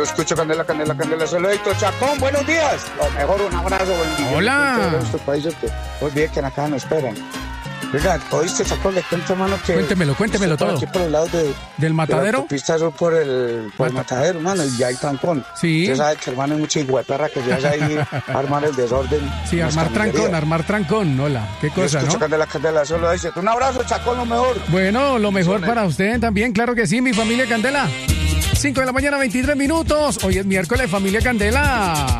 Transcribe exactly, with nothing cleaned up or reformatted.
escucho, Candela, Candela, Candela, saludito, Chacón, buenos días. Lo mejor, un abrazo, bendiciones. Hola. En estos países que hoy bien que acá nos esperan. Oiga, ¿oíste, Chacón? Le cuento, hermano, que... Cuéntemelo, cuéntemelo todo. Aquí por el lado de... ¿Del matadero? De la sur por el, por el matadero, hermano, y ya hay trancón. Sí. Usted sabe que, hermano, hay mucha iguatarra que ya ahí a armar el desorden. Sí, armar trancón, armar trancón, hola. Qué cosa, escucho, ¿no? Candela, Candela, solo dice, un abrazo, Chacón, lo mejor. Bueno, lo mejor para usted también, claro que sí, mi familia Candela. cinco de la mañana, veintitrés minutos. Hoy es miércoles, familia Candela.